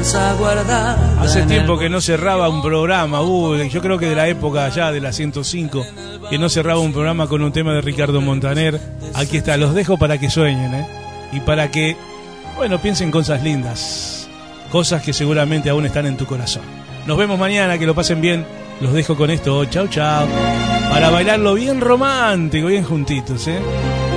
esperanza guardada. Hace tiempo que no cerraba un programa, yo creo que de la época ya de la 105, que no cerraba un programa con un tema de Ricardo Montaner. Aquí está, los dejo para que sueñen, y para que, bueno, piensen cosas lindas, cosas que seguramente aún están en tu corazón. Nos vemos mañana, que lo pasen bien. Los dejo con esto, chau chau, para bailarlo bien romántico, bien juntitos,